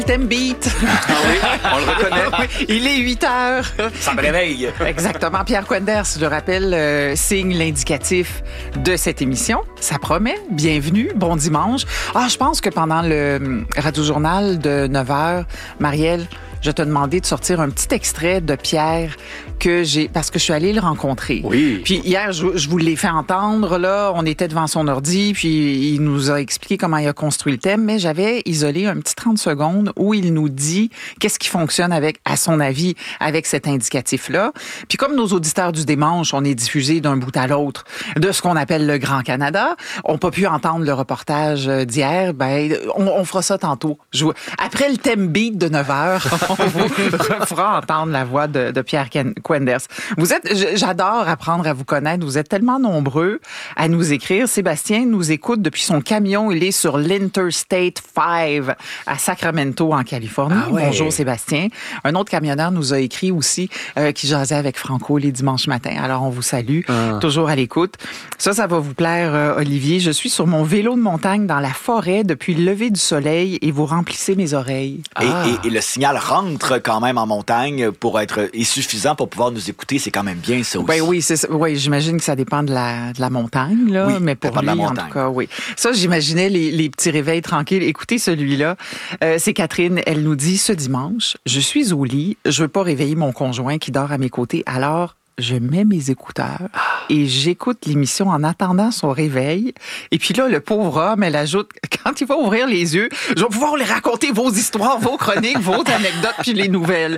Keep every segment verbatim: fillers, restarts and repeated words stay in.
Thème beat. Ah oui, on le reconnaît. Il est huit heures. Ça me réveille. Exactement. Pierre Quenders, je le rappelle, euh, signe l'indicatif de cette émission. Ça promet. Bienvenue. Bon dimanche. Ah, je pense que pendant le Radio-Journal de neuf heures, Marielle, je t'ai demandé de sortir un petit extrait de Pierre que j'ai, parce que je suis allée le rencontrer. Oui. Puis hier, je, je vous l'ai fait entendre, là, on était devant son ordi, puis il nous a expliqué comment il a construit le thème, mais j'avais isolé un petit trente secondes où il nous dit qu'est-ce qui fonctionne avec, à son avis, avec cet indicatif-là. Puis comme nos auditeurs du dimanche, on est diffusés d'un bout à l'autre de ce qu'on appelle le Grand Canada, on n'a pas pu entendre le reportage d'hier, ben, on, on fera ça tantôt. Je, après le thème beat de neuf heures, on vous fera entendre la voix de, de Pierre Quenders. Vous êtes, j'adore apprendre à vous connaître. Vous êtes tellement nombreux à nous écrire. Sébastien nous écoute depuis son camion. Il est sur l'Interstate cinq à Sacramento, en Californie. Ah ouais. Bonjour Sébastien. Un autre camionneur nous a écrit aussi, euh, qui jasait avec Franco les dimanches matins. Alors on vous salue, ah. toujours à l'écoute. Ça, ça va vous plaire, euh, Olivier. Je suis sur mon vélo de montagne dans la forêt depuis le lever du soleil et vous remplissez mes oreilles. Et, ah. et, et le signal rentre quand même en montagne pour être est suffisant pour pouvoir nous écouter. C'est quand même bien, ça aussi. Ben oui, c'est ça. Oui, j'imagine que ça dépend de la, de la montagne, là. Oui, mais pour lui, en tout cas, oui. Ça, j'imaginais les, les petits réveils tranquilles. Écoutez celui-là. Euh, c'est Catherine. Elle nous dit, ce dimanche, je suis au lit. Je veux pas réveiller mon conjoint qui dort à mes côtés. Alors, je mets mes écouteurs et j'écoute l'émission en attendant son réveil. Et puis là, le pauvre homme, elle ajoute, quand il va ouvrir les yeux, je vais pouvoir lui raconter vos histoires, vos chroniques, vos anecdotes, puis les nouvelles.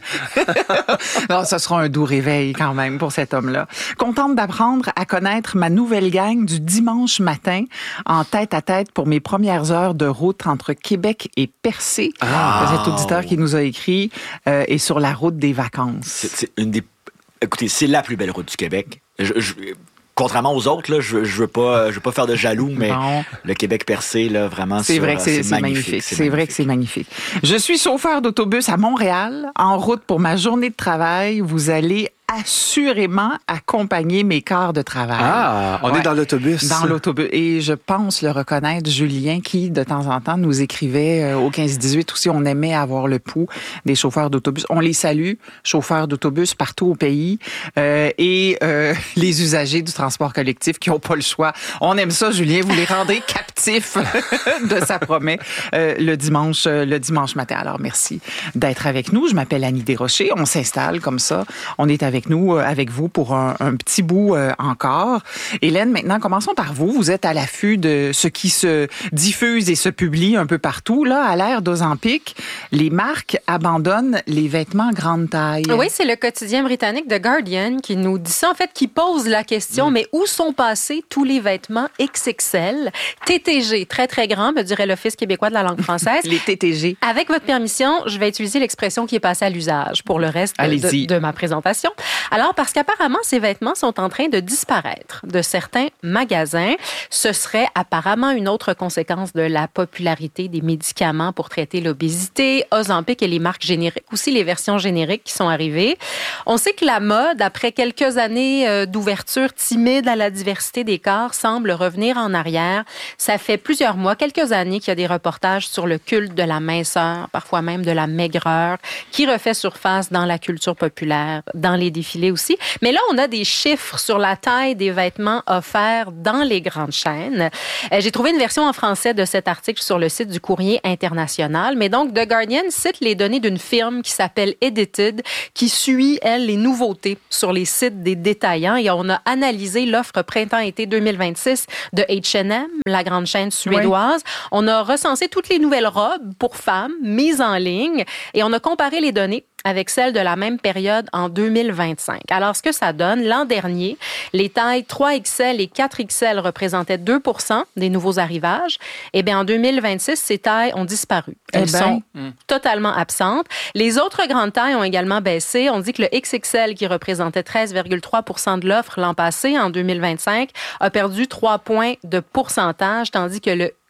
Non, ce sera un doux réveil quand même pour cet homme-là. Contente d'apprendre à connaître ma nouvelle gang du dimanche matin en tête à tête pour mes premières heures de route entre Québec et Percé. Ah. Cet auditeur qui nous a écrit euh, est sur la route des vacances. C'est, c'est une des Écoutez, c'est la plus belle route du Québec. Je, je, contrairement aux autres, là, je, je veux pas, je veux pas faire de jaloux, mais bon. Le Québec percé, là, vraiment, c'est vrai que c'est, c'est, c'est magnifique. magnifique. C'est, c'est vrai que c'est magnifique. Je suis chauffeur d'autobus à Montréal, en route pour ma journée de travail. Vous allez assurément accompagner mes quarts de travail. Ah, on ouais, est dans l'autobus. Dans l'autobus. Et je pense le reconnaître, Julien, qui, de temps en temps, nous écrivait au quinze dix-huit aussi, on aimait avoir le pouls des chauffeurs d'autobus. On les salue, chauffeurs d'autobus partout au pays, euh, et euh, les usagers du transport collectif qui n'ont pas le choix. On aime ça, Julien, vous les rendez captifs de sa promesse euh, le dimanche, le dimanche matin. Alors, merci d'être avec nous. Je m'appelle Annie Desrochers. On s'installe comme ça. On est avec nous, avec vous pour un, un petit bout euh, encore. Hélène, maintenant, commençons par vous. Vous êtes à l'affût de ce qui se diffuse et se publie un peu partout. Là, à l'ère d'Ozempic, les marques abandonnent les vêtements grande taille. Oui, c'est le quotidien britannique The Guardian qui nous dit ça, en fait, qui pose la question, mmh. mais où sont passés tous les vêtements X X L, T T G, très, très grand, me dirait l'Office québécois de la langue française. Les T T G. Avec votre permission, je vais utiliser l'expression qui est passée à l'usage pour le reste de, de ma présentation. Alors, parce qu'apparemment, ces vêtements sont en train de disparaître de certains magasins. Ce serait apparemment une autre conséquence de la popularité des médicaments pour traiter l'obésité, Ozempic et les marques génériques, aussi les versions génériques qui sont arrivées. On sait que la mode, après quelques années d'ouverture timide à la diversité des corps, semble revenir en arrière. Ça fait plusieurs mois, quelques années qu'il y a des reportages sur le culte de la minceur, parfois même de la maigreur, qui refait surface dans la culture populaire, dans les défilés aussi. Mais là, on a des chiffres sur la taille des vêtements offerts dans les grandes chaînes. Euh, j'ai trouvé une version en français de cet article sur le site du Courrier international. Mais donc, The Guardian cite les données d'une firme qui s'appelle Edited, qui suit, elle, les nouveautés sur les sites des détaillants. Et on a analysé l'offre printemps-été deux mille vingt-six de H and M, la grande chaîne suédoise. Oui. On a recensé toutes les nouvelles robes pour femmes mises en ligne et on a comparé les données avec celle de la même période en deux mille vingt-cinq. Alors, ce que ça donne, l'an dernier, les tailles trois X L et quatre X L représentaient deux pour cent des nouveaux arrivages. Eh bien, en deux mille vingt-six, ces tailles ont disparu. Elles eh ben, sont mm. totalement absentes. Les autres grandes tailles ont également baissé. On dit que le X X L, qui représentait treize virgule trois pour cent de l'offre l'an passé, en deux mille vingt-cinq, a perdu trois points de pourcentage, tandis que le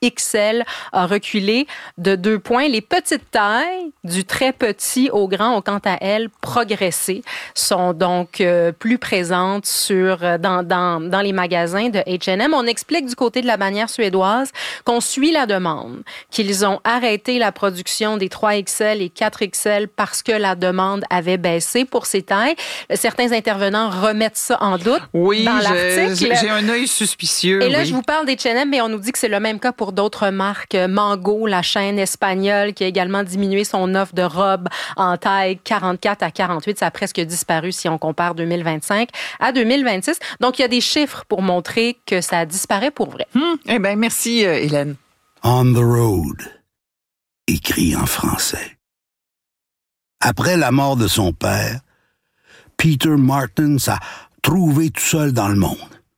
X L a reculé de deux points. Les petites tailles, du très petit au grand, ont quant à elles progressé, sont donc euh, plus présentes sur, dans, dans, dans les magasins de H and M. On explique du côté de la bannière suédoise qu'on suit la demande, qu'ils ont arrêté la production des trois X L et quatre X L parce que la demande avait baissé pour ces tailles. Certains intervenants remettent ça en doute oui, dans je, l'article. J'ai un œil suspicieux. Et là, oui. je vous parle d'H and M, mais on nous dit que c'est le même cas pour d'autres marques. Mango, la chaîne espagnole, qui a également diminué son offre de robes en taille quarante-quatre à quarante-huit. Ça a presque disparu si on compare deux mille vingt-cinq à deux mille vingt-six. Donc, il y a des chiffres pour montrer que ça disparaît pour vrai. Hum, eh bien, merci, euh, Hélène. On the road, écrit en français. Après la mort de son père, Peter Martin s'est trouvé tout seul dans le monde.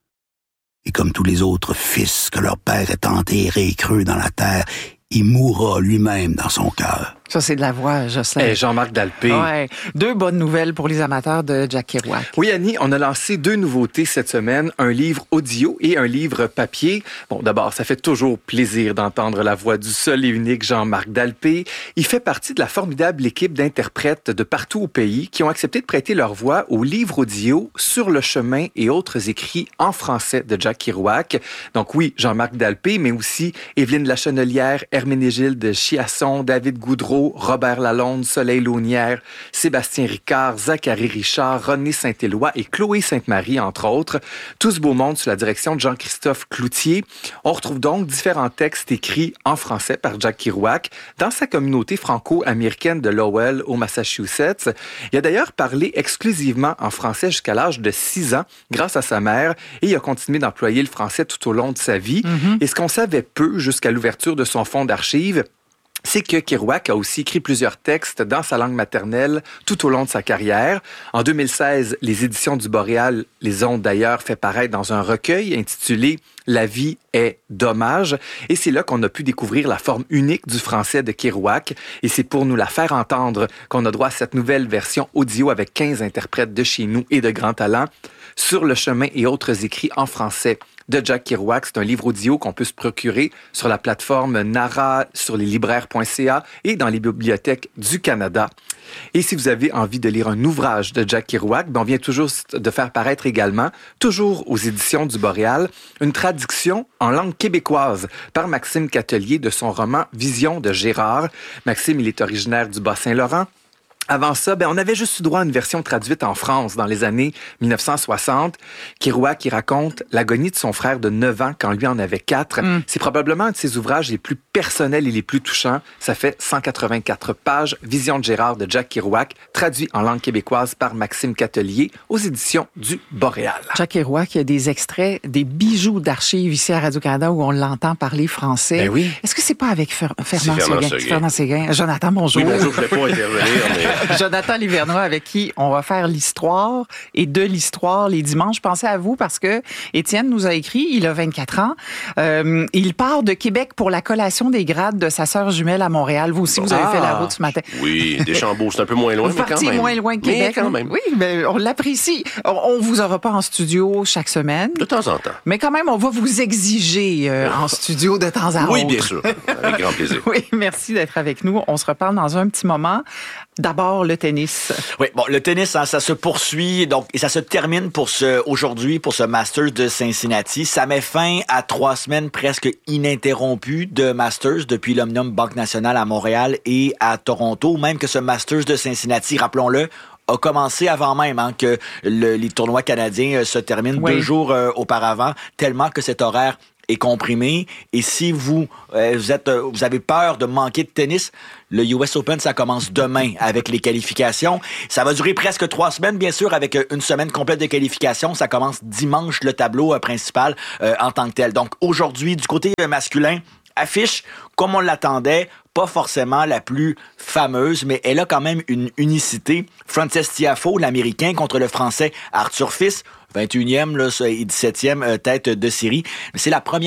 Et comme tous les autres fils que leur père est enterré creux dans la terre, il mourra lui-même dans son cœur. Ça, c'est de la voix, Jocelyn. Hey, Jean-Marc Dalpé. Ouais. Deux bonnes nouvelles pour les amateurs de Jack Kerouac. Oui, Annie, on a lancé deux nouveautés cette semaine, un livre audio et un livre papier. Bon, d'abord, ça fait toujours plaisir d'entendre la voix du seul et unique Jean-Marc Dalpé. Il fait partie de la formidable équipe d'interprètes de partout au pays qui ont accepté de prêter leur voix au livre audio Sur le chemin et autres écrits en français de Jack Kerouac. Donc oui, Jean-Marc Dalpé, mais aussi Évelyne Lachenelière, Herménégilde Chiasson, David Goudreau, Robert Lalonde, Soleil Launière, Sébastien Ricard, Zachary Richard, René Saint-Éloi et Chloé Sainte-Marie, entre autres. Tout ce beau monde sous la direction de Jean-Christophe Cloutier. On retrouve donc différents textes écrits en français par Jack Kerouac dans sa communauté franco-américaine de Lowell, au Massachusetts. Il a d'ailleurs parlé exclusivement en français jusqu'à l'âge de six ans, grâce à sa mère, et il a continué d'employer le français tout au long de sa vie. Mm-hmm. Et ce qu'on savait peu jusqu'à l'ouverture de son fonds d'archives, c'est que Kerouac a aussi écrit plusieurs textes dans sa langue maternelle tout au long de sa carrière. En deux mille seize, les éditions du Boréal les ont d'ailleurs fait paraître dans un recueil intitulé « La vie est dommage ». Et c'est là qu'on a pu découvrir la forme unique du français de Kerouac. Et c'est pour nous la faire entendre qu'on a droit à cette nouvelle version audio avec quinze interprètes de chez nous et de grand talent. Sur le chemin et autres écrits en français de Jack Kerouac. C'est un livre audio qu'on peut se procurer sur la plateforme Nara, sur les libraires point c a et dans les bibliothèques du Canada. Et si vous avez envie de lire un ouvrage de Jack Kerouac, ben on vient toujours de faire paraître également, toujours aux éditions du Boréal, une traduction en langue québécoise par Maxime Catelier de son roman Vision de Gérard. Maxime, il est originaire du Bas-Saint-Laurent. Avant ça, ben, on avait juste eu droit à une version traduite en France dans les années dix-neuf cent soixante. Kerouac, qui raconte l'agonie de son frère de neuf ans quand lui en avait quatre. Mm. C'est probablement un de ses ouvrages les plus personnels et les plus touchants. Ça fait cent quatre-vingt-quatre pages. Vision de Gérard de Jack Kerouac, traduit en langue québécoise par Maxime Catelier aux éditions du Boréal. Jack Kerouac, il y a des extraits, des bijoux d'archives ici à Radio-Canada où on l'entend parler français. Ben oui. Est-ce que c'est pas avec Fer- Fernand Séguin? Fernand Séguin. Jonathan, bonjour. Oui, bonjour, je ne voulais pas intervenir, mais... Jonathan Livernois, avec qui on va faire l'histoire et de l'histoire les dimanches. Pensez à vous parce que Étienne nous a écrit, il a vingt-quatre ans. Euh, il part de Québec pour la collation des grades de sa sœur jumelle à Montréal. Vous aussi, vous avez ah, fait la route ce matin. Oui, Deschambault, c'est un peu moins loin, vous mais quand même. moins loin que Québec. Mais quand même. Oui, mais on l'apprécie. On, on vous aura pas en studio chaque semaine. De temps en temps. Mais quand même, on va vous exiger euh, en studio de temps à oui, autre. Oui, bien sûr. Avec grand plaisir. Oui, merci d'être avec nous. On se reparle dans un petit moment. D'abord, le tennis. Oui, bon, le tennis, hein, ça se poursuit donc et ça se termine pour ce aujourd'hui pour ce Masters de Cincinnati. Ça met fin à trois semaines presque ininterrompues de Masters depuis l'Omnium Banque Nationale à Montréal et à Toronto. Même que ce Masters de Cincinnati, rappelons-le, a commencé avant même hein, que le, les tournois canadiens euh, se terminent oui. deux jours euh, auparavant, tellement que cet horaire est comprimé. Et si vous euh, vous êtes euh, vous avez peur de manquer de tennis, le U S Open, ça commence demain avec les qualifications. Ça va durer presque trois semaines, bien sûr, avec une semaine complète de qualifications. Ça commence dimanche, le tableau euh, principal euh, en tant que tel. Donc aujourd'hui, du côté masculin, affiche, comme on l'attendait, pas forcément la plus fameuse, mais elle a quand même une unicité. Frances Tiafoe, l'Américain, contre le Français Arthur Fils, vingt et unième là, et dix-septième euh, tête de série. Mais c'est la première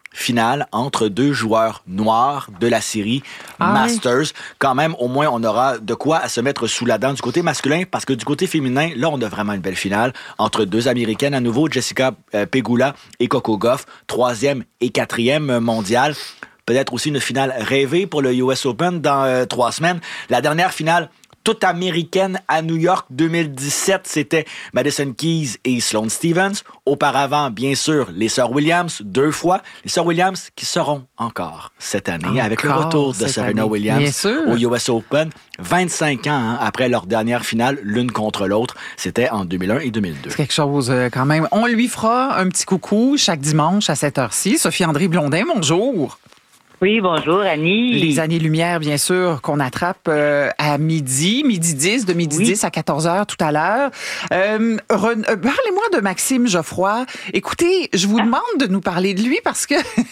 finale entre deux joueurs noirs de la série ah Masters. Oui. Quand même, au moins, on aura de quoi à se mettre sous la dent du côté masculin, parce que du côté féminin, là, on a vraiment une belle finale entre deux Américaines à nouveau, Jessica Pegula et Coco Gauff, troisième et quatrième mondiale. Peut-être aussi une finale rêvée pour le U S Open dans euh, trois semaines. La dernière finale toute américaine à New York deux mille dix-sept, c'était Madison Keys et Sloane Stephens. Auparavant, bien sûr, les sœurs Williams, deux fois. Les sœurs Williams qui seront encore cette année encore avec le retour de Serena année. Williams au U S Open. vingt-cinq ans hein, après leur dernière finale, l'une contre l'autre. C'était en deux mille un et deux mille deux. C'est quelque chose euh, quand même. On lui fera un petit coucou chaque dimanche à cette heure-ci. Sophie-André Blondin, bonjour. Oui, bonjour Annie. Les années-lumière, bien sûr, qu'on attrape euh, à midi, midi dix, de midi oui. dix à quatorze heures tout à l'heure. Euh, re- euh, parlez-moi de Maxime Geoffroy. Écoutez, je vous demande de nous parler de lui parce que,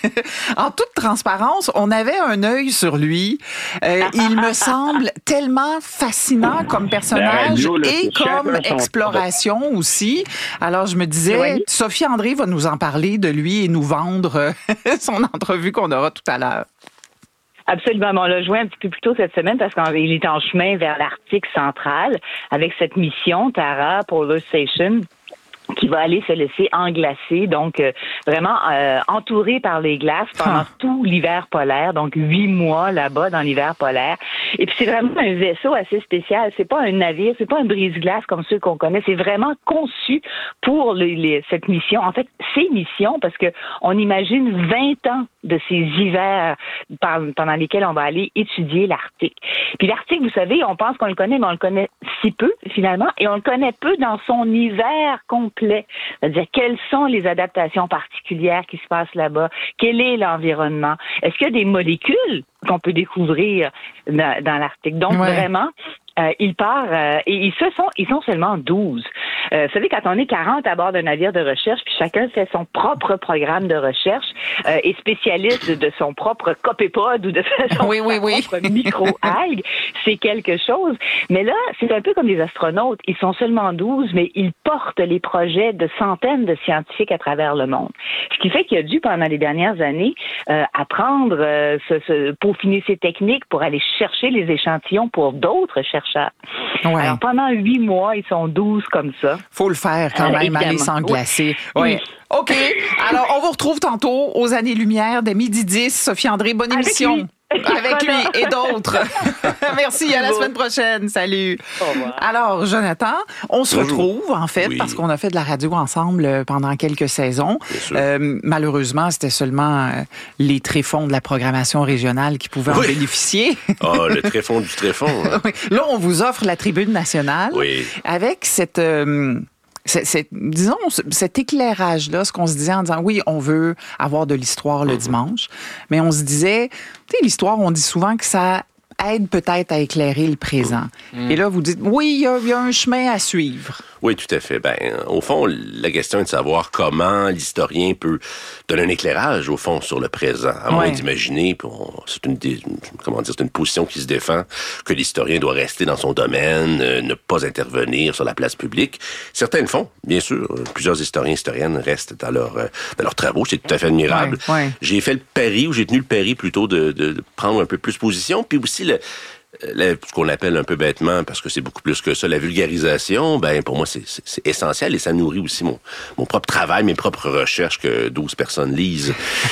en toute transparence, on avait un œil sur lui. Euh, il me semble tellement fascinant comme personnage radio, là, et comme exploration son... aussi. Alors, je me disais, oui. Sophie-André va nous en parler de lui et nous vendre son entrevue qu'on aura tout à l'heure. Absolument. On l'a joint un petit peu plus tôt cette semaine parce qu'il est en chemin vers l'Arctique central avec cette mission Tara Polar Station qui va aller se laisser englacer, donc euh, vraiment euh, entouré par les glaces pendant ah. tout l'hiver polaire, donc huit mois là-bas dans l'hiver polaire. Et puis c'est vraiment un vaisseau assez spécial. C'est pas un navire, c'est pas un brise-glace comme ceux qu'on connaît. C'est vraiment conçu pour les, les, cette mission. En fait, ces missions, parce que on imagine vingt ans de ces hivers par, pendant lesquels on va aller étudier l'Arctique. Puis l'Arctique, vous savez, on pense qu'on le connaît, mais on le connaît si peu finalement, et on le connaît peu dans son hiver complet. C'est-à-dire, quelles sont les adaptations particulières qui se passent là-bas? Quel est l'environnement? Est-ce qu'il y a des molécules qu'on peut découvrir dans, dans l'Arctique? Donc, ouais. vraiment, euh, il part, euh, et ils se sont, ils sont seulement douze. Euh, vous savez, quand on est quarante à bord d'un navire de recherche, puis chacun fait son propre programme de recherche, euh, est spécialiste de, de son propre copépode ou de son oui, oui, oui. propre micro-algue, c'est quelque chose. Mais là, c'est un peu comme les astronautes. Ils sont seulement douze, mais ils portent les projets de centaines de scientifiques à travers le monde. Ce qui fait qu'il a dû, pendant les dernières années, euh, apprendre, euh, ce, ce, peaufiner ses techniques pour aller chercher les échantillons pour d'autres chercheurs. Ouais. Alors, pendant huit mois, ils sont douze comme ça. Faut le faire quand euh, même, aller s'englacer. Oui. oui. OK. Alors, on vous retrouve tantôt aux Années-Lumière dès midi dix. Sophie-André, bonne Avec émission. Lui. Avec lui et d'autres. Merci, à la semaine prochaine. Salut. Alors, Jonathan, on se Bonjour. retrouve, en fait, oui. parce qu'on a fait de la radio ensemble pendant quelques saisons. Euh, malheureusement, c'était seulement euh, les tréfonds de la programmation régionale qui pouvaient oui. en bénéficier. Ah, oh, le tréfond du tréfond. Hein. oui. Là, on vous offre la tribune nationale oui. avec cette... Euh, C'est, c'est, disons, cet éclairage-là, ce qu'on se disait en disant, oui, on veut avoir de l'histoire le mm-hmm. dimanche, mais on se disait, tu sais, l'histoire, on dit souvent que ça aide peut-être à éclairer le présent. Mm. Et là, vous dites, oui, il y, y a un chemin à suivre. Oui, tout à fait. Ben, au fond, la question est de savoir comment l'historien peut donner un éclairage, au fond, sur le présent. À moins ouais. d'imaginer, puis on, c'est une, comment dire, c'est une position qui se défend, que l'historien doit rester dans son domaine, euh, ne pas intervenir sur la place publique. Certains le font, bien sûr. Plusieurs historiens et historiennes restent dans, leur, euh, dans leurs travaux. C'est tout à fait admirable. Ouais, ouais. J'ai fait le pari, ou j'ai tenu le pari plutôt de, de, de prendre un peu plus position, puis aussi le La, ce qu'on appelle un peu bêtement, parce que c'est beaucoup plus que ça, la vulgarisation, ben pour moi, c'est, c'est, c'est essentiel et ça nourrit aussi mon, mon propre travail, mes propres recherches que douze personnes lisent.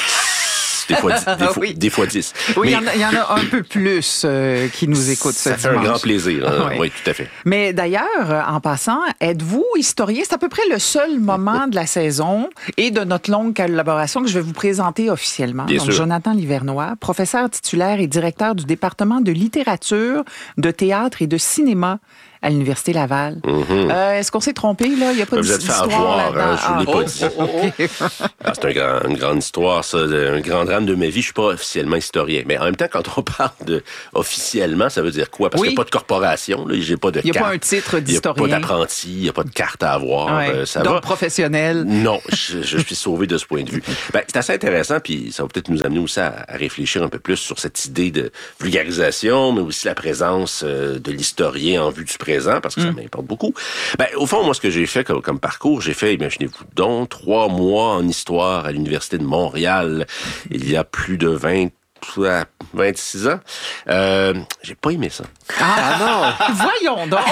Des fois, dix, des, fois, oui. des fois dix. Oui, il y, y en a un peu plus euh, qui nous écoutent ce ça dimanche. Ça fait un grand plaisir. Hein? oui. oui, tout à fait. Mais d'ailleurs, en passant, êtes-vous historien? C'est à peu près le seul moment de la saison et de notre longue collaboration que je vais vous présenter officiellement. Bien Donc, sûr. Jonathan Livernois, professeur titulaire et directeur du département de littérature, de théâtre et de cinéma à l'Université Laval. Mm-hmm. Euh, est-ce qu'on s'est trompé, là? Il n'y a pas ben, d'histoire avoir, là-dedans. Hein, je ne l'ai ah, pas oh, dit. Oh, oh, oh. ah, c'est un grand, une grande histoire, ça, un grand drame de ma vie. Je suis pas officiellement historien. Mais en même temps, quand on parle de officiellement, ça veut dire quoi? Parce oui. qu'il n'y a pas de corporation, là, j'ai pas de carte. Il n'y a pas un titre d'historien. Il n'y a pas d'apprenti, il n'y a pas de carte à avoir. Ouais. Euh, ça Donc, va. professionnel. Non, je, je suis sauvé de ce point de vue. Ben, c'est assez intéressant, puis ça va peut-être nous amener aussi à, à réfléchir un peu plus sur cette idée de vulgarisation, mais aussi la présence euh, de l'historien en vue du présent. présent, parce que ça mmh. m'importe beaucoup. Ben, au fond, moi, ce que j'ai fait comme, comme parcours, j'ai fait, imaginez-vous donc, trois mois en histoire à l'Université de Montréal, il y a plus de vingt vingt-six ans. Euh, j'ai pas aimé ça. Ah, ah non! Voyons donc!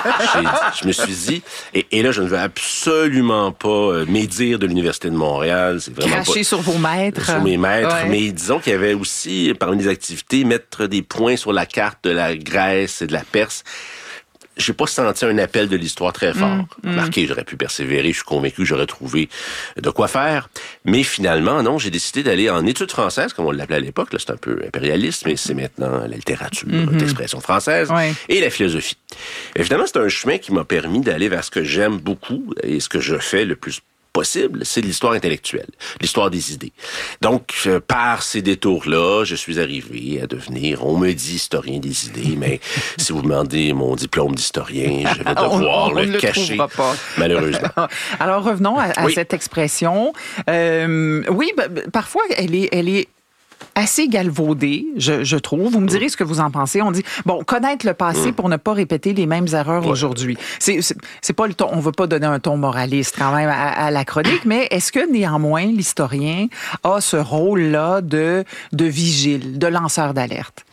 Je me suis dit, et, et là, je ne veux absolument pas euh, médire de l'Université de Montréal. C'est vraiment Cracher pas, sur vos maîtres. Sur mes maîtres. Ouais. Mais disons qu'il y avait aussi, parmi les activités, mettre des points sur la carte de la Grèce et de la Perse. J'ai pas senti un appel de l'histoire très fort. Mmh, mmh. Marqué, j'aurais pu persévérer, je suis convaincu que j'aurais trouvé de quoi faire. Mais finalement, non, j'ai décidé d'aller en études françaises, comme on l'appelait à l'époque. Là, c'est un peu impérialiste, mais c'est maintenant la littérature, mmh. l'expression française, ouais. et la philosophie. Évidemment, c'est un chemin qui m'a permis d'aller vers ce que j'aime beaucoup et ce que je fais le plus possible, c'est l'histoire intellectuelle, l'histoire des idées. Donc, euh, par ces détours-là, je suis arrivé à devenir, on me dit historien des idées, mais si vous demandez mon diplôme d'historien, je vais devoir on, on le, le cacher, malheureusement. Alors, revenons à, à oui. cette expression. Euh, oui, bah, parfois, elle est, elle est assez galvaudé, je, je trouve. Vous me direz ce que vous en pensez. On dit, bon, connaître le passé mmh. pour ne pas répéter les mêmes erreurs ouais. aujourd'hui. C'est, c'est, c'est pas le ton, on veut pas donner un ton moraliste quand même à, à la chronique, mais est-ce que néanmoins l'historien a ce rôle-là de, de vigile, de lanceur d'alerte?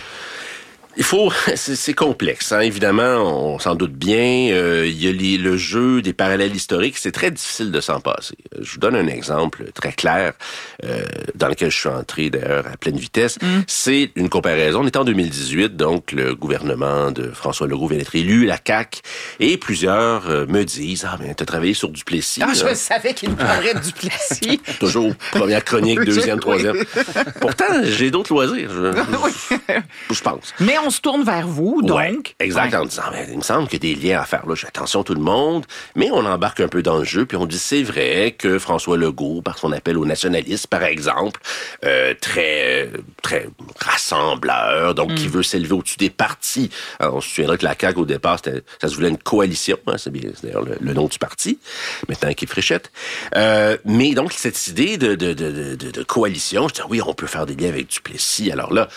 Il faut, c'est, c'est complexe, hein. Évidemment, on s'en doute bien. Euh, il y a les, le jeu des parallèles historiques, c'est très difficile de s'en passer. Je vous donne un exemple très clair, euh, dans lequel je suis entré d'ailleurs à pleine vitesse. Mm. C'est une comparaison. On est en deux mille dix-huit, donc le gouvernement de François Legault vient d'être élu, la C A Q, et plusieurs euh, me disent, ah ben t'as travaillé sur Duplessis. Ah, hein. Je savais qu'il nous parlerait de Duplessis. Toujours première chronique, deuxième, troisième. Pourtant, j'ai d'autres loisirs, je, je, je pense. Mais on se tourne vers vous, donc. Ouais, exact, ouais. En disant, mais il me semble qu'il y a des liens à faire là. Attention tout le monde, mais on embarque un peu dans le jeu, puis on dit, c'est vrai que François Legault, par son appel au nationalisme, par exemple, euh, très très rassembleur, donc mm. qui veut s'élever au-dessus des partis. Alors, on se souviendra que la C A Q, au départ, c'était, ça se voulait une coalition, hein, c'est, bien, c'est d'ailleurs le, le nom du parti, maintenant équipe Fréchette. Euh, mais donc, cette idée de, de, de, de, de coalition, je dis, oui, on peut faire des liens avec Duplessis. Alors là,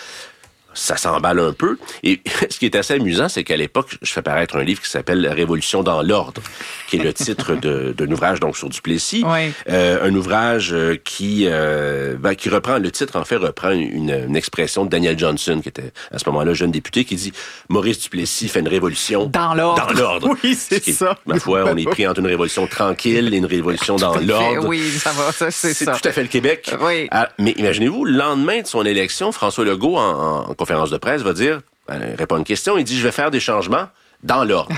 ça s'emballe un peu. Et ce qui est assez amusant, c'est qu'à l'époque, je fais paraître un livre qui s'appelle « La Révolution dans l'ordre », qui est le titre de, d'un ouvrage donc sur Duplessis. Oui. Euh, un ouvrage qui euh, ben, qui reprend, le titre en fait reprend une, une expression de Daniel Johnson, qui était à ce moment-là jeune député, qui dit « Maurice Duplessis fait une révolution dans l'ordre ». Dans l'ordre. Oui, c'est qui, ça. Ma foi, on est pris entre une révolution tranquille et une révolution dans l'ordre. Oui, ça va, ça, c'est, c'est ça. C'est tout à fait le Québec. Oui. Ah, mais imaginez-vous, le lendemain de son élection, François Legault, en, en conférence de presse, va dire, ben, répond à une question, il dit, je vais faire des changements dans l'ordre.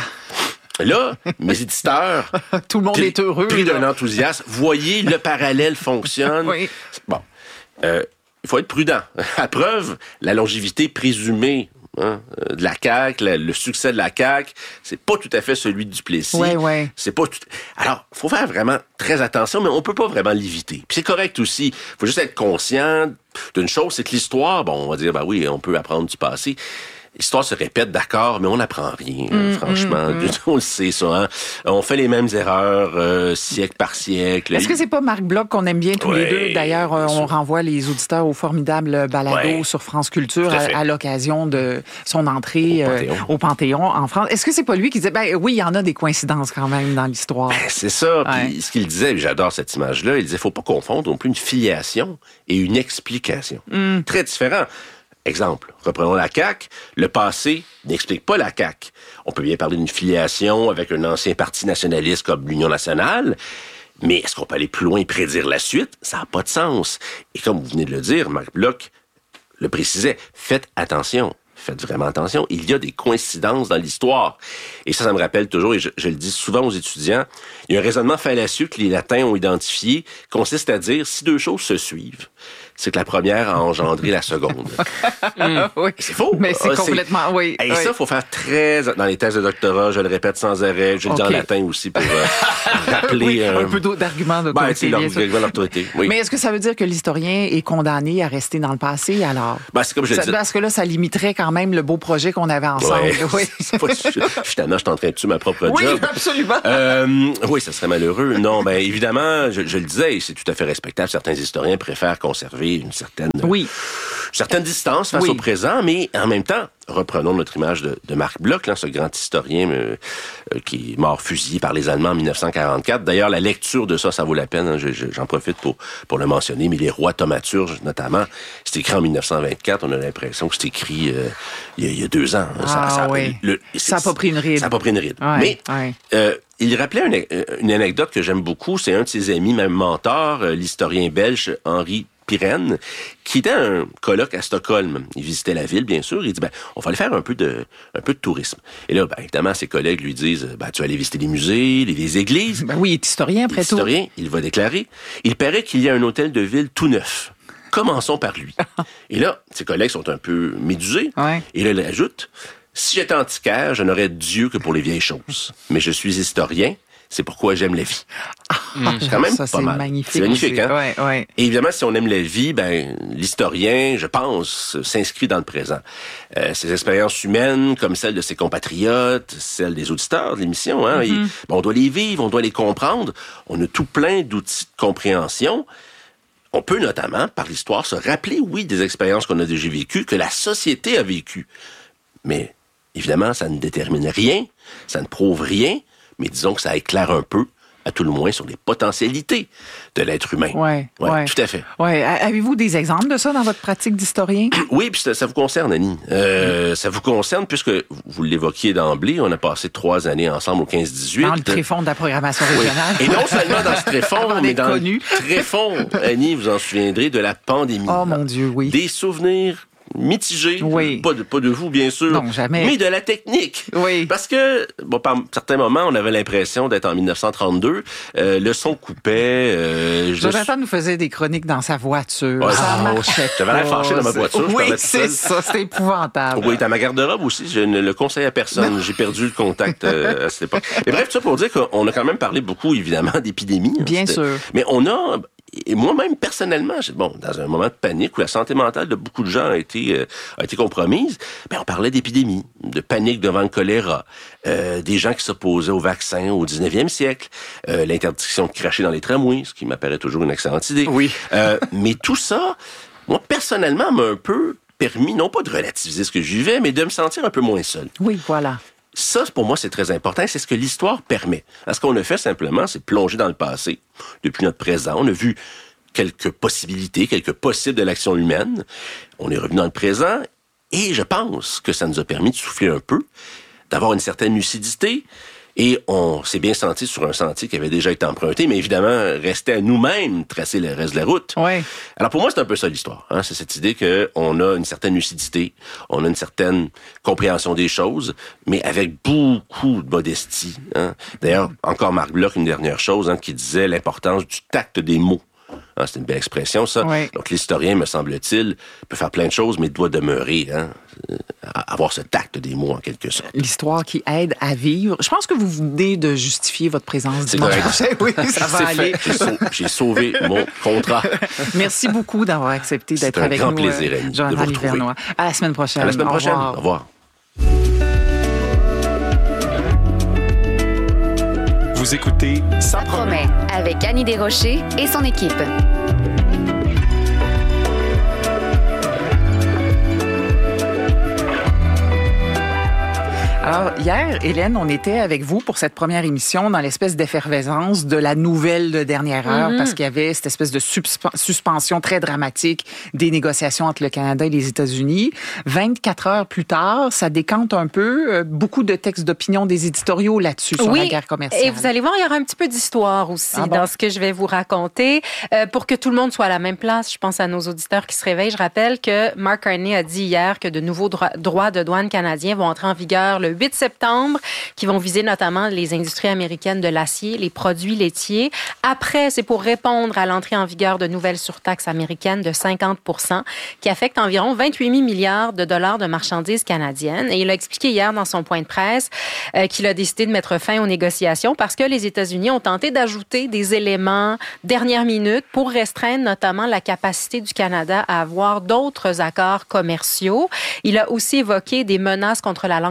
Là, mes éditeurs, tout le monde pris, est heureux. Pris d'un enthousiasme, voyez, le parallèle fonctionne. Oui. Bon, euh, il faut être prudent. À preuve, la longévité présumée hein, de la C A Q, la, le succès de la C A Q, c'est pas tout à fait celui de Duplessis. Ouais, ouais. C'est pas tout. Alors, faut faire vraiment très attention, mais on peut pas vraiment l'éviter. Puis c'est correct aussi. Faut juste être conscient d'une chose, c'est que l'histoire, bon, on va dire, ben oui, on peut apprendre du passé. L'histoire se répète, d'accord, mais on n'apprend rien, mmh, franchement. Mmh, mmh. On le sait, ça. Hein? On fait les mêmes erreurs euh, siècle par siècle. Est-ce que c'est pas Marc Bloch qu'on aime bien tous ouais, les deux? D'ailleurs, euh, on renvoie les auditeurs au formidable balado ouais, sur France Culture à, à l'occasion de son entrée au Panthéon. Euh, au Panthéon en France. Est-ce que c'est pas lui qui disait, ben oui, il y en a des coïncidences quand même dans l'histoire? Ben, c'est ça. Ouais. Puis ce qu'il disait, j'adore cette image-là, il disait, faut pas confondre non plus une filiation et une explication. Mmh. Très différent. Exemple, reprenons la C A Q. Le passé n'explique pas la C A Q. On peut bien parler d'une filiation avec un ancien parti nationaliste comme l'Union nationale, mais est-ce qu'on peut aller plus loin et prédire la suite? Ça n'a pas de sens. Et comme vous venez de le dire, Marc Bloch le précisait, faites attention. Faites vraiment attention. Il y a des coïncidences dans l'histoire. Et ça, ça me rappelle toujours, et je, je le dis souvent aux étudiants, il y a un raisonnement fallacieux que les latins ont identifié, consiste à dire, si deux choses se suivent, c'est que la première a engendré la seconde. mmh. Oui. C'est faux. Mais c'est ah, complètement, c'est... oui. Et oui. ça, il faut faire très... Dans les thèses de doctorat, je le répète sans arrêt, je le okay. dis en latin aussi pour euh, rappeler... oui, euh... un peu d'arguments d'autorité. Ben, c'est l'autorité, oui. Mais est-ce que ça veut dire que l'historien est condamné à rester dans le passé, alors? Ben, c'est comme je ça, dis... Parce que là, ça limiterait quand même le beau projet qu'on avait ensemble. Ouais. Oui. Pas, je, je suis tannant, je suis en train de tuer ma propre oui, job. Oui, absolument. Euh, oui, ça serait malheureux. Non, ben évidemment, je, je le disais, c'est tout à fait respectable. Certains historiens préfèrent conserver garder une certaine, oui. certaine distance face oui. au présent, mais en même temps, reprenons notre image de, de Marc Bloch, là, ce grand historien euh, euh, qui est mort fusillé par les Allemands en dix-neuf cent quarante-quatre. D'ailleurs, la lecture de ça, ça vaut la peine. Hein, je, je, j'en profite pour, pour le mentionner, mais Les Rois thaumaturges, notamment, c'est écrit en dix-neuf cent vingt-quatre. On a l'impression que c'est écrit euh, il, y a, il y a deux ans. Ah, ça, ça, oui. le, ça n'a pas pris une ride. Ça n'a pas pris une ride. Ouais, mais ouais. Euh, il rappelait une, une anecdote que j'aime beaucoup. C'est un de ses amis, même mentor, euh, l'historien belge Henri Pirenne, qui était un colloque à Stockholm. Il visitait la ville, bien sûr. Il dit, ben, on va aller faire un peu de, un peu de tourisme. Et là, ben, évidemment, ses collègues lui disent, ben, tu vas aller visiter les musées, les, les églises. Ben oui, il est historien, après tout. Historien, il va déclarer. Il paraît qu'il y a un hôtel de ville tout neuf. Commençons par lui. Et là, ses collègues sont un peu médusés. Ouais. Et là, il ajoute, si j'étais antiquaire, je n'aurais Dieu que pour les vieilles choses. Mais je suis historien. C'est pourquoi j'aime la vie. Ah, c'est quand même ça, pas c'est mal. magnifique. C'est magnifique, hein? Ouais, ouais. Et évidemment, si on aime la vie, ben, l'historien, je pense, s'inscrit dans le présent. Euh, ses expériences humaines, comme celles de ses compatriotes, celles des auditeurs de l'émission, hein, Mm-hmm. et, ben, on doit les vivre, on doit les comprendre. On a tout plein d'outils de compréhension. On peut notamment, par l'histoire, se rappeler, oui, des expériences qu'on a déjà vécues, que la société a vécues. Mais, évidemment, ça ne détermine rien, ça ne prouve rien, mais disons que ça éclaire un peu, à tout le moins, sur les potentialités de l'être humain. Oui, ouais, ouais. Tout à fait. Ouais. Avez-vous des exemples de ça dans votre pratique d'historien? Oui, puis ça, ça vous concerne, Annie. Euh, mmh. Ça vous concerne, puisque vous l'évoquiez d'emblée, on a passé trois années ensemble au quinze dix-huit. Dans le tréfonds de la programmation régionale. Oui. Et non seulement dans ce tréfonds, mais dans connu. le tréfonds, Annie, vous en souviendrez, de la pandémie. Oh mon Dieu, oui. Des souvenirs mitigé, oui. pas de pas de vous bien sûr, non, jamais. mais de la technique. Oui. Parce que bon, par certains moments, on avait l'impression d'être en dix-neuf cent trente-deux, euh, le son coupait. Euh, Jonathan je... nous faisait des chroniques dans sa voiture. Ouais, ça marchait. J'avais l'air fâché dans ma voiture. Oui, c'est ça, c'était épouvantable. Oui, dans ma garde-robe aussi, je ne le conseille à personne. J'ai perdu le contact euh, à cette époque. Mais bref, tout ça pour dire qu'on a quand même parlé beaucoup, évidemment, d'épidémie. Bien C'était... sûr. Mais on a Et moi-même, personnellement, bon, dans un moment de panique où la santé mentale de beaucoup de gens a été, euh, a été compromise, ben, on parlait d'épidémie, de panique devant le choléra, euh, des gens qui s'opposaient au vaccin au dix-neuvième siècle, euh, l'interdiction de cracher dans les tramways, ce qui m'apparaît toujours une excellente idée. Oui. Euh, mais tout ça, moi, personnellement, m'a un peu permis, non pas de relativiser ce que je vivais, mais de me sentir un peu moins seul. Oui, voilà. Ça, pour moi, c'est très important. C'est ce que l'histoire permet. Ce qu'on a fait, simplement, c'est plonger dans le passé, depuis notre présent. On a vu quelques possibilités, quelques possibles de l'action humaine. On est revenu dans le présent et je pense que ça nous a permis de souffler un peu, d'avoir une certaine lucidité. Et on s'est bien senti sur un sentier qui avait déjà été emprunté, mais évidemment, restait à nous-mêmes tracer le reste de la route. Ouais. Alors pour moi, c'est un peu ça l'histoire. Hein? C'est cette idée qu'on a une certaine lucidité, on a une certaine compréhension des choses, mais avec beaucoup de modestie. Hein? D'ailleurs, encore Marc Bloch, une dernière chose, hein, qui disait l'importance du tact des mots. Hein, c'est une belle expression, ça. Oui. Donc, l'historien, me semble-t-il, peut faire plein de choses, mais doit demeurer, hein, avoir ce tact des mots, en quelque sorte. L'histoire qui aide à vivre. Je pense que vous venez de justifier votre présence dimanche prochain. Oui, ça va aller. J'ai, sau- j'ai sauvé mon contrat. Merci beaucoup d'avoir accepté d'être avec nous. C'est un grand plaisir, Annie, Jonathan de vous retrouver. Livernois. À la semaine prochaine. À la semaine Au prochaine. revoir. Au revoir. Vous écoutez Ça promet avec Annie Desrochers et son équipe. Alors, hier, Hélène, on était avec vous pour cette première émission dans l'espèce d'effervescence de la nouvelle de dernière heure, mm-hmm. parce qu'il y avait cette espèce de susp- suspension très dramatique des négociations entre le Canada et les États-Unis. vingt-quatre heures plus tard, ça décante un peu. Euh, beaucoup de textes d'opinion des éditoriaux là-dessus sur oui, la guerre commerciale. Et vous allez voir, il y aura un petit peu d'histoire aussi ah bon? dans ce que je vais vous raconter. Euh, pour que tout le monde soit à la même place, je pense à nos auditeurs qui se réveillent. Je rappelle que Mark Carney a dit hier que de nouveaux droits, droits de douane canadiens vont entrer en vigueur le huit septembre, qui vont viser notamment les industries américaines de l'acier, les produits laitiers. Après, c'est pour répondre à l'entrée en vigueur de nouvelles surtaxes américaines de cinquante pour cent qui affectent environ vingt-huit mille milliards de dollars de marchandises canadiennes. Et il a expliqué hier dans son point de presse euh, qu'il a décidé de mettre fin aux négociations parce que les États-Unis ont tenté d'ajouter des éléments dernière minute pour restreindre notamment la capacité du Canada à avoir d'autres accords commerciaux. Il a aussi évoqué des menaces contre la langue française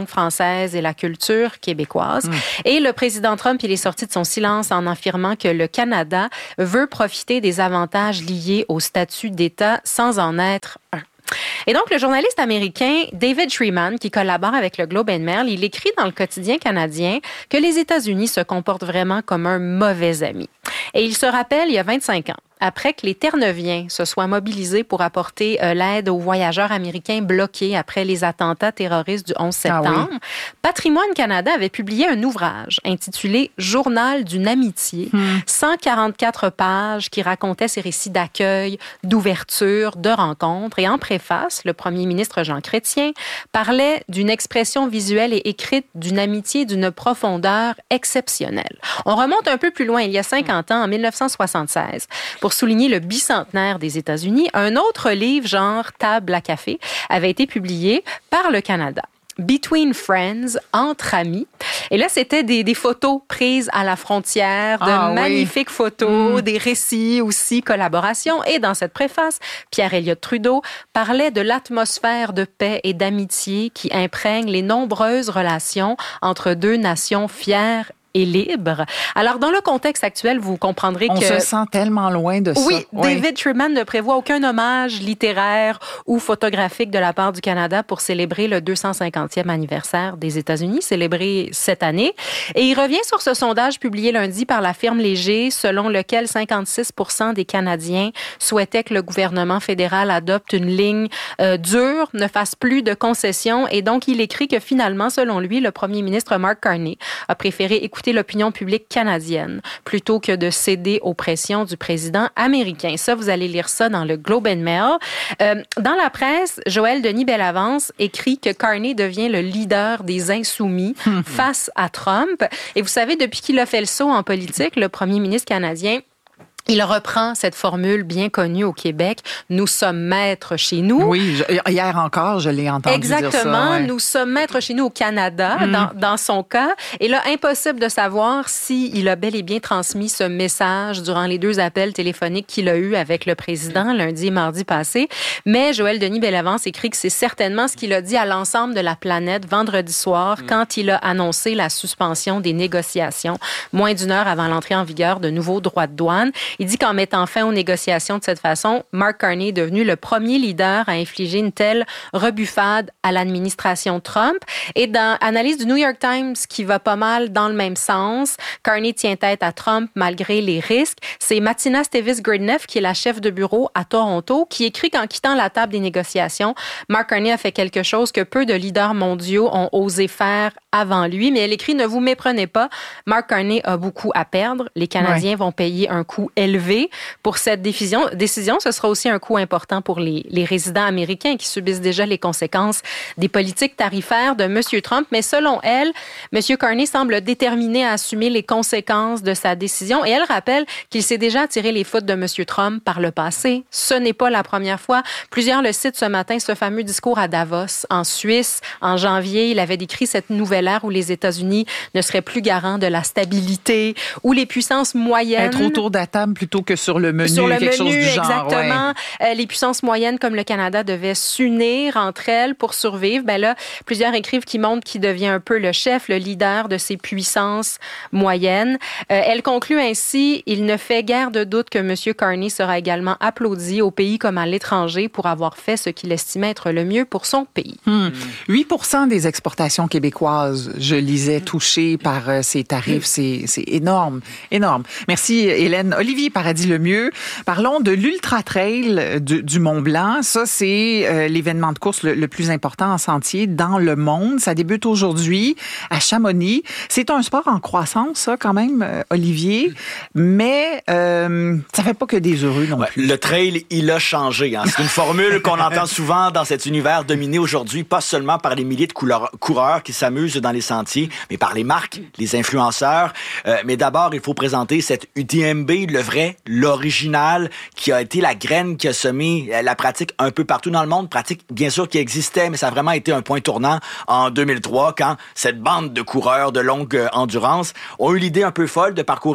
française et la culture québécoise. Mmh. Et le président Trump, il est sorti de son silence en affirmant que le Canada veut profiter des avantages liés au statut d'État sans en être un. Et donc, le journaliste américain David Shrieman, qui collabore avec le Globe and Mail, il écrit dans le quotidien canadien que les États-Unis se comportent vraiment comme un mauvais ami. Et il se rappelle, il y a vingt-cinq ans, après que les Terre-Neuviens se soient mobilisés pour apporter euh, l'aide aux voyageurs américains bloqués après les attentats terroristes du onze septembre, ah oui. Patrimoine Canada avait publié un ouvrage intitulé « Journal d'une amitié hmm. », cent quarante-quatre pages qui racontait ses récits d'accueil, d'ouverture, de rencontres. Et en préface, le premier ministre Jean Chrétien parlait d'une expression visuelle et écrite d'une amitié d'une profondeur exceptionnelle. On remonte un peu plus loin, il y a cinquante ans, en dix-neuf cent soixante-seize, pour souligner le bicentenaire des États-Unis, un autre livre genre Table à café avait été publié par le Canada. Between Friends, entre amis. Et là, c'était des, des photos prises à la frontière, de ah, magnifiques oui. photos, mmh. des récits aussi, collaborations. Et dans cette préface, Pierre Elliott Trudeau parlait de l'atmosphère de paix et d'amitié qui imprègne les nombreuses relations entre deux nations fières et libre. Alors, dans le contexte actuel, vous comprendrez On que... On se sent tellement loin de ça. Oui, oui. David Shrieman ne prévoit aucun hommage littéraire ou photographique de la part du Canada pour célébrer le deux cent cinquantième anniversaire des États-Unis, célébré cette année. Et il revient sur ce sondage publié lundi par la firme Léger, selon lequel cinquante-six pour cent des Canadiens souhaitaient que le gouvernement fédéral adopte une ligne euh, dure, ne fasse plus de concessions. Et donc, il écrit que finalement, selon lui, le premier ministre Mark Carney a préféré écouter l'opinion publique canadienne plutôt que de céder aux pressions du président américain. Ça, vous allez lire ça dans le Globe and Mail. Euh, dans la presse, Joël Denis Bellavance écrit que Carney devient le leader des insoumis face à Trump. Et vous savez, depuis qu'il a fait le saut en politique, le premier ministre canadien, il reprend cette formule bien connue au Québec. Nous sommes maîtres chez nous. Oui, je, hier encore, je l'ai entendu Exactement, dire ça. Exactement, ouais. Nous sommes maîtres chez nous au Canada, mm. dans, dans son cas. Et là, impossible de savoir s'il a bel et bien transmis ce message durant les deux appels téléphoniques qu'il a eus avec le président lundi et mardi passé. Mais Joël Denis Bellavance écrit que c'est certainement ce qu'il a dit à l'ensemble de la planète vendredi soir mm. quand il a annoncé la suspension des négociations, moins d'une heure avant l'entrée en vigueur de nouveaux droits de douane. Il dit qu'en mettant fin aux négociations de cette façon, Mark Carney est devenu le premier leader à infliger une telle rebuffade à l'administration Trump. Et dans l'analyse du New York Times, qui va pas mal dans le même sens, Carney tient tête à Trump malgré les risques. C'est Martina Stevis-Gridneff, qui est la chef de bureau à Toronto, qui écrit qu'en quittant la table des négociations, Mark Carney a fait quelque chose que peu de leaders mondiaux ont osé faire avant lui. Mais elle écrit « Ne vous méprenez pas, Mark Carney a beaucoup à perdre. Les Canadiens ouais. vont payer un coût élevé pour cette décision. décision. Ce sera aussi un coût important pour les, les résidents américains qui subissent déjà les conséquences des politiques tarifaires de M. Trump. Mais selon elle, M. Carney semble déterminé à assumer les conséquences de sa décision. Et elle rappelle qu'il s'est déjà tiré les foudres de M. Trump par le passé. Ce n'est pas la première fois. Plusieurs le citent ce matin, ce fameux discours à Davos, en Suisse. En janvier, il avait décrit cette nouvelle ère où les États-Unis ne seraient plus garants de la stabilité, où les puissances moyennes... Être autour de la table plutôt que sur le menu, sur le quelque menu, chose du genre. Exactement. Ouais. Euh, les puissances moyennes comme le Canada devaient s'unir entre elles pour survivre. Ben là, plusieurs écrivent qui montrent qu'il devient un peu le chef, le leader de ces puissances moyennes. Euh, elle conclut ainsi, il ne fait guère de doute que M. Carney sera également applaudi au pays comme à l'étranger pour avoir fait ce qu'il estimait être le mieux pour son pays. Hmm. huit pour cent des exportations québécoises, je lisais, touchées par euh, ces tarifs. C'est, c'est énorme, énorme. Merci Hélène. Olivier Paradis-Lemieux, parlons de l'Ultra Trail du, du Mont-Blanc. Ça, c'est euh, l'événement de course le, le plus important en sentier dans le monde. Ça débute aujourd'hui à Chamonix. C'est un sport en croissance, ça, quand même, euh, Olivier, mais euh, ça fait pas que des heureux non ouais, plus. Le trail, il a changé. Hein. C'est une formule qu'on entend souvent dans cet univers dominé aujourd'hui, pas seulement par les milliers de couleurs, coureurs qui s'amusent dans les sentiers, mais par les marques, les influenceurs. Euh, mais d'abord, il faut présenter cette U T M B, le vrai, l'original, qui a été la graine qui a semé la pratique un peu partout dans le monde. Pratique, bien sûr, qui existait, mais ça a vraiment été un point tournant en deux mille trois, quand cette bande de coureurs de longue endurance ont eu l'idée un peu folle de parcourir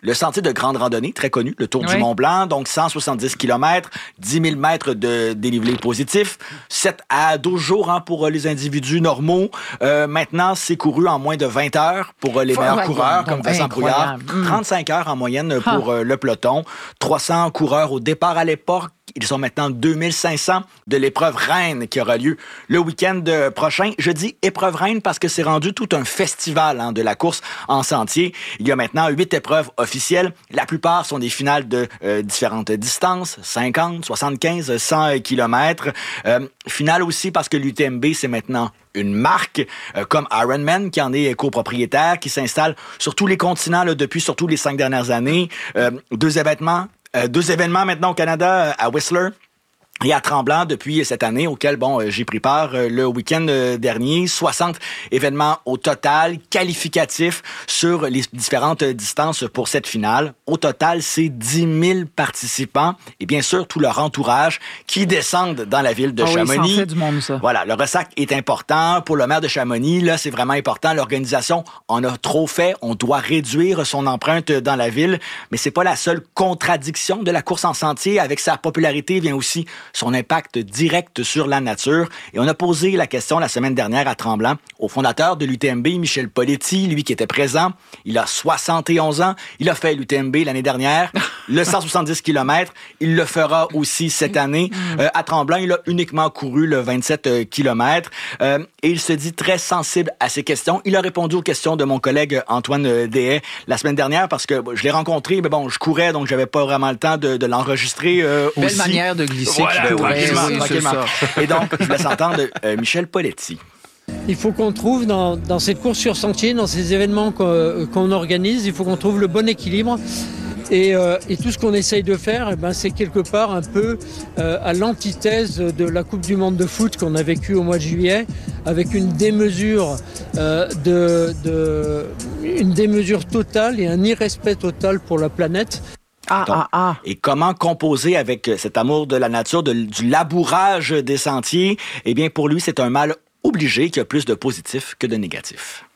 le sentier de grande randonnée, très connu, le Tour oui. du Mont-Blanc, donc cent soixante-dix kilomètres, dix mille mètres de dénivelé positif, sept à douze jours hein, pour les individus normaux. Euh, maintenant, c'est couru en moins de vingt heures pour les Faut meilleurs coureurs, comme Vincent Brouillard. trente-cinq heures en moyenne pour ah. le peloton. trois cents coureurs au départ à l'époque. Ils sont maintenant deux mille cinq cents de l'épreuve reine qui aura lieu le week-end prochain. Je dis épreuve reine parce que c'est rendu tout un festival hein, de la course en sentier. Il y a maintenant huit épreuves officielles. La plupart sont des finales de euh, différentes distances, cinquante, soixante-quinze, cent kilomètres. Euh, finale aussi parce que l'U T M B, c'est maintenant une marque euh, comme Ironman qui en est copropriétaire, qui s'installe sur tous les continents là, depuis surtout les cinq dernières années. Euh, deux événements Euh, deux événements maintenant au Canada, à Whistler et à Tremblant depuis cette année, auquel bon, euh, j'ai pris part euh, le week-end euh, dernier. soixante événements au total, qualificatifs sur les différentes euh, distances pour cette finale. Au total, c'est dix mille participants et bien sûr tout leur entourage qui descendent dans la ville de oh Chamonix. Oui, ça en fait du monde, ça. Voilà, le ressac est important pour le maire de Chamonix. Là, c'est vraiment important. L'organisation en a trop fait. On doit réduire son empreinte dans la ville, mais c'est pas la seule contradiction de la course en sentier. Avec sa popularité vient aussi son impact direct sur la nature. Et on a posé la question la semaine dernière à Tremblant au fondateur de l'U T M B, Michel Poletti, lui qui était présent. Il a soixante et onze ans. Il a fait l'U T M B l'année dernière, le cent soixante-dix kilomètres. Il le fera aussi cette année. Euh, à Tremblant, il a uniquement couru le vingt-sept kilomètres. Euh, et il se dit très sensible à ces questions. Il a répondu aux questions de mon collègue Antoine Dehaye la semaine dernière parce que je l'ai rencontré, mais bon, je courais, donc j'avais pas vraiment le temps de, de l'enregistrer euh, Belle aussi. Belle manière de glisser. Voilà. Ouais, tranquillement, oui, tranquillement. Et donc, je laisse entendre euh, Michel Poletti. Il faut qu'on trouve dans, dans cette course sur sentier, dans ces événements qu'on, qu'on organise, il faut qu'on trouve le bon équilibre. Et, euh, et tout ce qu'on essaye de faire, eh ben, c'est quelque part un peu euh, à l'antithèse de la Coupe du Monde de foot qu'on a vécue au mois de juillet, avec une démesure, euh, de, de, une démesure totale et un irrespect total pour la planète. Ah, Donc, ah, ah. Et comment composer avec cet amour de la nature, de, du labourage des sentiers? Eh bien, pour lui, c'est un mal obligé qui a plus de positif que de négatif.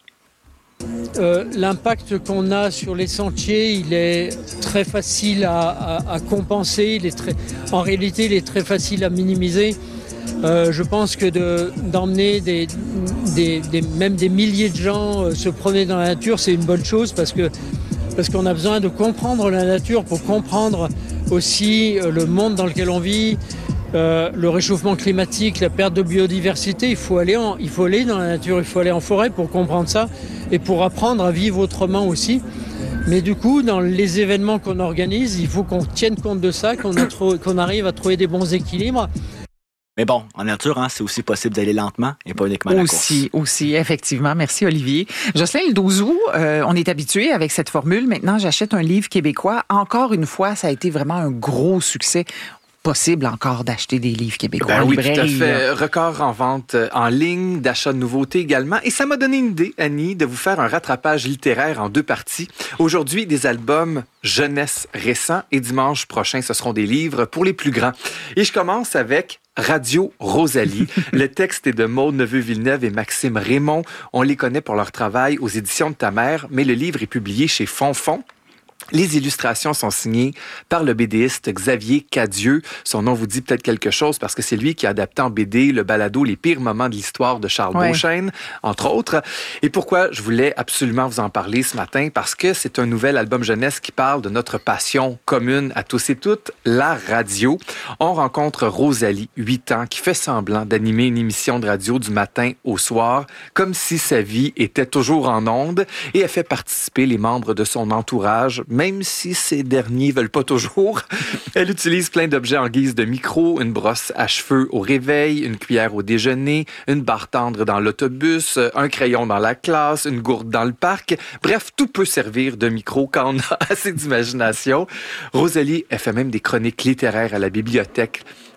Euh, l'impact qu'on a sur les sentiers, il est très facile à, à, à compenser. Il est très, en réalité, il est très facile à minimiser. Euh, je pense que de, d'emmener des, des, des, même des milliers de gens euh, se promener dans la nature, c'est une bonne chose parce que parce qu'on a besoin de comprendre la nature pour comprendre aussi le monde dans lequel on vit, euh, le réchauffement climatique, la perte de biodiversité. Il faut aller en, il faut aller dans la nature, il faut aller en forêt pour comprendre ça et pour apprendre à vivre autrement aussi. Mais du coup, dans les événements qu'on organise, il faut qu'on tienne compte de ça, qu'on, a trop, qu'on arrive à trouver des bons équilibres. Mais bon, en nature, hein, c'est aussi possible d'aller lentement et pas uniquement à la aussi, course. Aussi, effectivement. Merci, Olivier. Jocelyn, le douze août, euh, on est habitué avec cette formule. Maintenant, j'achète un livre québécois. Encore une fois, ça a été vraiment un gros succès. Possible encore d'acheter des livres québécois ben en oui, librairie. tout à fait. Record en vente en ligne, d'achat de nouveautés également. Et ça m'a donné une idée, Annie, de vous faire un rattrapage littéraire en deux parties. Aujourd'hui, des albums jeunesse récents et dimanche prochain, ce seront des livres pour les plus grands. Et je commence avec Radio Rosalie. Le texte est de Maude Neveu-Villeneuve et Maxime Raymond. On les connaît pour leur travail aux éditions de Ta Mère, mais le livre est publié chez Fonfon. Les illustrations sont signées par le BDiste Xavier Cadieux. Son nom vous dit peut-être quelque chose parce que c'est lui qui a adapté en B D le balado Les pires moments de l'histoire de Charles ouais. Beauchesne, entre autres. Et pourquoi je voulais absolument vous en parler ce matin? Parce que c'est un nouvel album jeunesse qui parle de notre passion commune à tous et toutes, la radio. On rencontre Rosalie, huit ans, qui fait semblant d'animer une émission de radio du matin au soir, comme si sa vie était toujours en ondes, et elle fait participer les membres de son entourage, même si ces derniers veulent pas toujours. Elle utilise plein d'objets en guise de micro, une brosse à cheveux au réveil, une cuillère au déjeuner, une barre tendre dans l'autobus, un crayon dans la classe, une gourde dans le parc. Bref, tout peut servir de micro quand on a assez d'imagination. Rosalie, elle fait même des chroniques littéraires à la bibliothèque.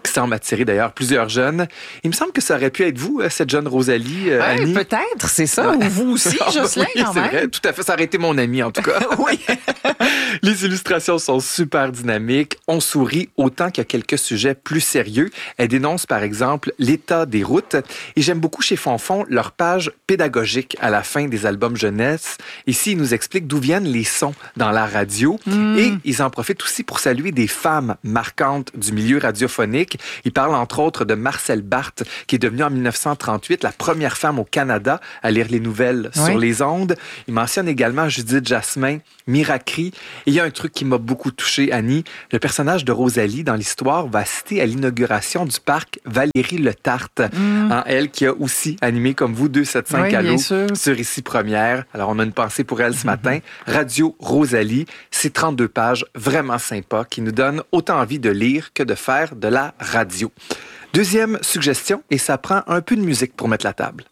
qui semble attirer d'ailleurs plusieurs jeunes. Il me semble que ça aurait pu être vous, cette jeune Rosalie, euh, ouais, Annie. Peut-être, c'est ça. Ou vous aussi, Jocelyn, oui, quand c'est même. vrai, tout à fait. Ça aurait été mon ami, en tout cas. Oui. Les illustrations sont super dynamiques. On sourit autant qu'il y a quelques sujets plus sérieux. Elle dénonce, par exemple, l'état des routes. Et j'aime beaucoup chez Fonfon leur page pédagogique à la fin des albums jeunesse. Ici, ils nous expliquent d'où viennent les sons dans la radio. Mm. Et ils en profitent aussi pour saluer des femmes marquantes du milieu radiophonique. Ils parlent entre autres de Marcel Barthes, qui est devenue en dix-neuf cent trente-huit la première femme au Canada à lire les nouvelles oui. sur les ondes. Ils mentionnent également Judith Jasmin, Miracri. Et il y a un truc qui m'a beaucoup touché, Annie. Le personnage de Rosalie dans l'histoire va citer à l'inauguration du parc Valérie Letarte. Mm. Hein, elle qui a aussi animé, comme vous, deux sept cinq oui, Allo sur Ici Première. Alors, on a une pensée pour elle ce mm-hmm. matin. Radio Rosalie, c'est trente-deux pages vraiment sympas qui nous donnent autant envie de lire que de faire de la radio. Deuxième suggestion, et ça prend un peu de musique pour mettre la table.